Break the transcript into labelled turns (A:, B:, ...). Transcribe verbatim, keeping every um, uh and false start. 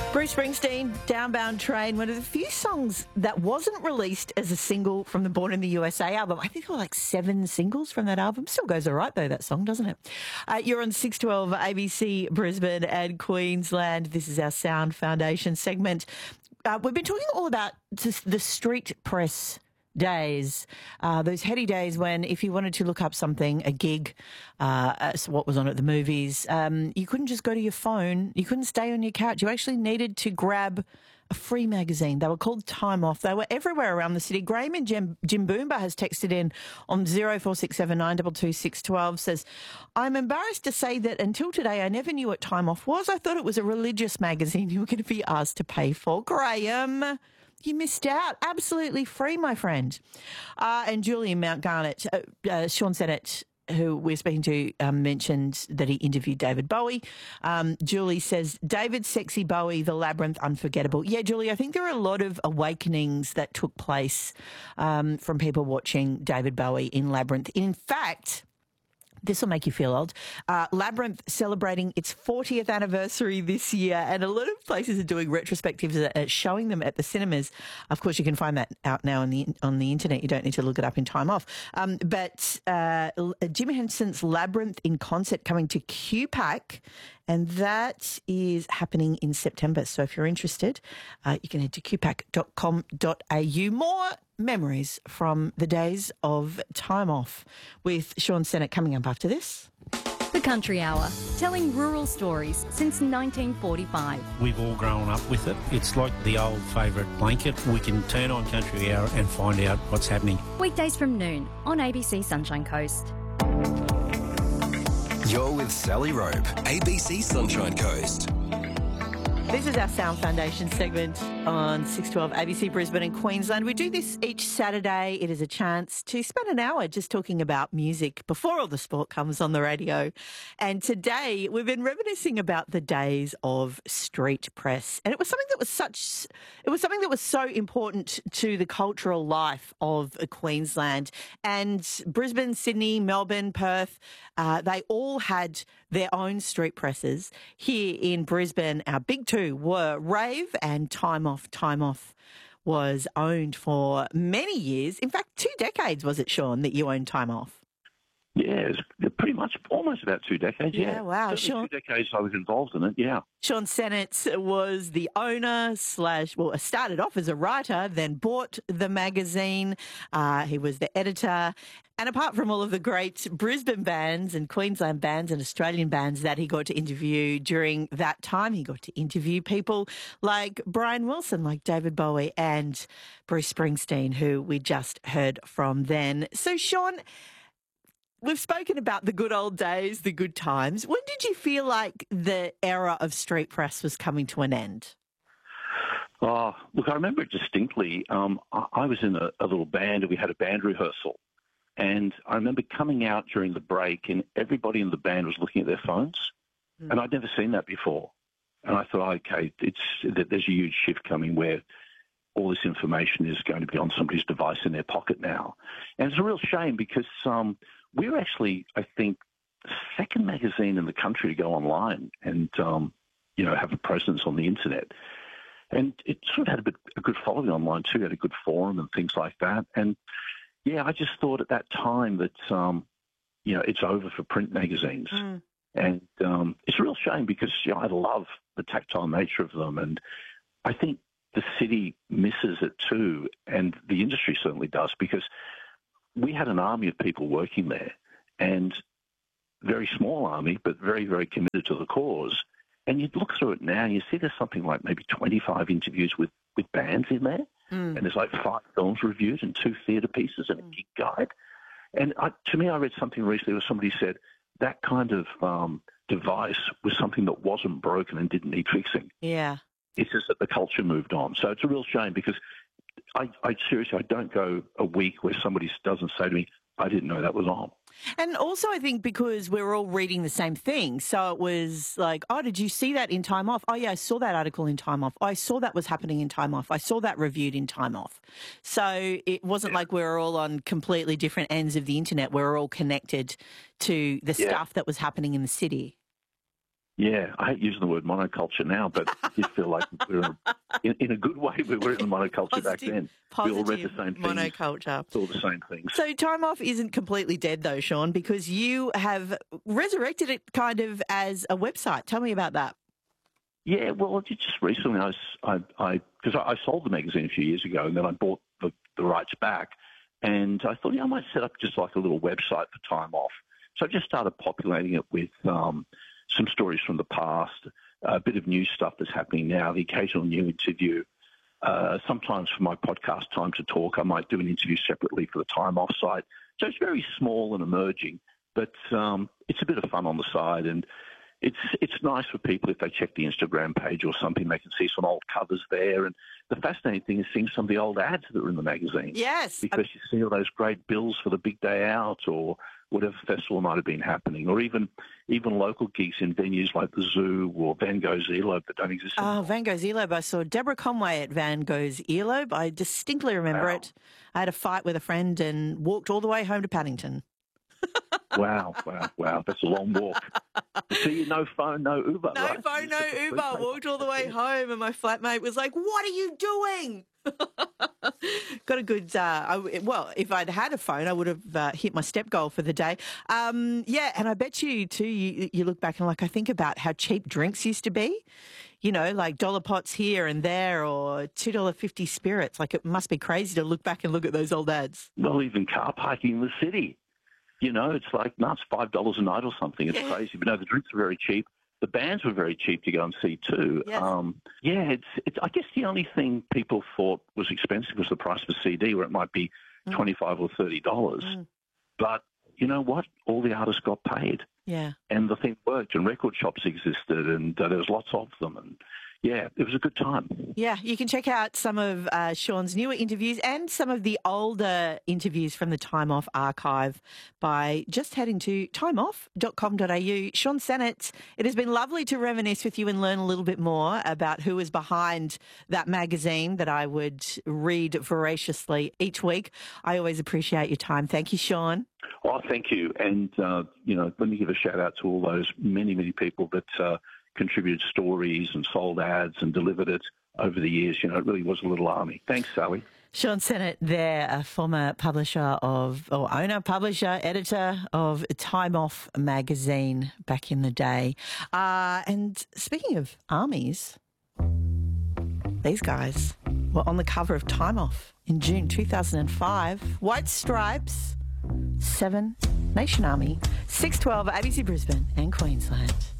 A: Bruce Springsteen, Downbound Train, one of the few songs that wasn't released as a single from the Born in the U S A album. I think there were like seven singles from that album. Still goes all right, though, that song, doesn't it? Uh, you're on six twelve A B C Brisbane and Queensland. This is our Sound Foundation segment. Uh, we've been talking all about the street press days, uh, those heady days when if you wanted to look up something, a gig, uh, as what was on at the movies, um, you couldn't just go to your phone. You couldn't stay on your couch. You actually needed to grab a free magazine. They were called Time Off. They were everywhere around the city. Graham in Jim, Jimboomba has texted in on zero four six seven nine two two six one two, says, I'm embarrassed to say that until today I never knew what Time Off was. I thought it was a religious magazine you were going to be asked to pay for. Graham, you missed out. Absolutely free, my friend. Uh, and Julie in Mount Garnet, uh, uh, Sean Sennett, who we're speaking to, um, mentioned that he interviewed David Bowie. Um, Julie says, David, Sexy Bowie, The Labyrinth, Unforgettable. Yeah, Julie, I think there are a lot of awakenings that took place um, from people watching David Bowie in Labyrinth. In fact, this will make you feel old. Uh, Labyrinth celebrating its fortieth anniversary this year, and a lot of places are doing retrospectives, uh, showing them at the cinemas. Of course, you can find that out now on the on the internet. You don't need to look it up in Time Off. Um, but uh, Jim Henson's Labyrinth in concert coming to Q PAC, and that is happening in September. So if you're interested, uh, you can head to q pac dot com dot a u. More memories from the days of Time Off with Sean Sennett coming up after this.
B: The Country Hour, telling rural stories since nineteen forty-five.
C: We've all grown up with it. It's like the old favourite blanket. We can turn on Country Hour and find out what's happening.
B: Weekdays from noon on A B C Sunshine Coast.
D: You're with Sally Rope, A B C Sunshine Coast.
A: This is our Sound Foundation segment on six twelve A B C Brisbane and Queensland. We do this each Saturday. It is a chance to spend an hour just talking about music before all the sport comes on the radio. And today we've been reminiscing about the days of street press. And it was something that was such, it was something that was so important to the cultural life of Queensland. And Brisbane, Sydney, Melbourne, Perth, uh, they all had their own street presses. Here in Brisbane, our big two were Rave and Time Off. Time Off was owned for many years. In fact, two decades, was it, Sean, that you owned Time Off?
E: Yeah, it's pretty much almost about two decades, yeah.
A: Yeah, wow.
E: Sean, two decades I was involved in it, yeah.
A: Sean Sennett was the owner slash, well, started off as a writer, then bought the magazine. Uh, he was the editor. And apart from all of the great Brisbane bands and Queensland bands and Australian bands that he got to interview during that time, he got to interview people like Brian Wilson, like David Bowie and Bruce Springsteen, who we just heard from then. So, Sean, we've spoken about the good old days, the good times. When did you feel like the era of street press was coming to an end?
E: Oh, look, I remember it distinctly. Um, I, I was in a, a little band and we had a band rehearsal. And I remember coming out during the break and everybody in the band was looking at their phones. Mm. And I'd never seen that before. And I thought, okay, it's there's a huge shift coming where all this information is going to be on somebody's device in their pocket now. And it's a real shame because um, we're actually, I think, the second magazine in the country to go online and, um, you know, have a presence on the internet. And it sort of had a, bit, a good following online too. It had a good forum and things like that. And yeah, I just thought at that time that, um, you know, it's over for print magazines. Mm. And um, it's a real shame because, you know, I love the tactile nature of them. And I think the city misses it too. And the industry certainly does because we had an army of people working there and very small army, but very, very committed to the cause. And you'd look through it now and you see there's something like maybe twenty-five interviews with, with bands in there. Mm. And there's like five films reviewed and two theatre pieces and a gig guide. And I, to me, I read something recently where somebody said that kind of um, device was something that wasn't broken and didn't need fixing.
A: Yeah.
E: It's just that the culture moved on. So it's a real shame because I, I seriously, I don't go a week where somebody doesn't say to me, I didn't know that was on.
A: And also I think because we're all reading the same thing. So it was like, oh, did you see that in Time Off? Oh, yeah, I saw that article in Time Off. I saw that was happening in Time Off. I saw that reviewed in Time Off. So it wasn't yeah. like we were all on completely different ends of the internet. We were all connected to the yeah. stuff that was happening in the city.
E: Yeah, I hate using the word monoculture now, but I just feel like we're in a, in, in a good way. We were in monoculture
A: Positive,
E: back then. We all read the same things.
A: Monoculture.
E: All the same things.
A: So Time Off isn't completely dead though, Sean, because you have resurrected it kind of as a website. Tell me about that.
E: Yeah, well, just recently I was, I, I, because I, I sold the magazine a few years ago, and then I bought the, the rights back, and I thought, yeah, I might set up just like a little website for Time Off. So I just started populating it with um, some stories from the past, a bit of new stuff that's happening now, the occasional new interview. Uh, sometimes for my podcast, Time to Talk, I might do an interview separately for the Time Off site. So it's very small and emerging, but um, it's a bit of fun on the side, and it's it's nice for people if they check the Instagram page or something, they can see some old covers there. And the fascinating thing is seeing some of the old ads that are in the magazine.
A: Yes.
E: Because you see all those great bills for the big day out or whatever festival might have been happening, or even even local gigs in venues like the Zoo or Van Gogh's Earlobe that don't exist anymore.
A: Oh, Van Gogh's Earlobe. I saw Deborah Conway at Van Gogh's Earlobe. I distinctly remember
E: Wow.
A: it. I had a fight with a friend and walked all the way home to Paddington.
E: Wow, wow, wow. That's a long walk. See, no phone, no Uber.
A: No
E: right?
A: phone, no Uber. Walked all the way home, and my flatmate was like, "What are you doing?" Got a good. Uh, I, well, if I'd had a phone, I would have uh, hit my step goal for the day. Um, yeah, and I bet you too. You, you look back and like I think about how cheap drinks used to be. You know, like dollar pots here and there, or two dollar fifty spirits. Like it must be crazy to look back and look at those old ads.
E: Well, even car parking in the city. You know, it's like, no, it's five dollars a night or something. It's
A: Yeah.
E: crazy. But no, the drinks were very cheap. The bands were very cheap to go and see too.
A: Yes.
E: Um, yeah, it's, it's. I guess the only thing people thought was expensive was the price of a C D, where it might be
A: Mm.
E: twenty-five or thirty dollars.
A: Mm.
E: But you know what? All the artists got paid,
A: Yeah.
E: and the thing worked. And record shops existed, and uh, there was lots of them. And yeah, it was a good time.
A: Yeah, you can check out some of uh, Sean's newer interviews and some of the older interviews from the Time Off archive by just heading to time off dot com dot a u. Sean Sennett, it has been lovely to reminisce with you and learn a little bit more about who is behind that magazine that I would read voraciously each week. I always appreciate your time. Thank you, Sean.
E: Oh, thank you. And, uh, you know, let me give a shout out to all those many, many people that uh, contributed stories and sold ads and delivered it over the years. You know, it really was a little army. Thanks, Sally.
A: Sean Sennett there, a former publisher of, or owner, publisher, editor of Time Off magazine back in the day. Uh, and speaking of armies, these guys were on the cover of Time Off in June two thousand five. White Stripes, Seven Nation Army, six twelve A B C Brisbane and Queensland.